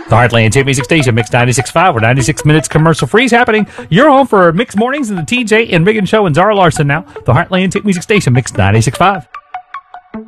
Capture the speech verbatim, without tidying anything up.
The Heartland Hit Music Station, Mix ninety-six point five, where ninety-six minutes commercial free is happening. You're home for Mix Mornings and the T J and Riggin Show and Zara Larson now. The Heartland Hit Music Station, Mix ninety-six point five.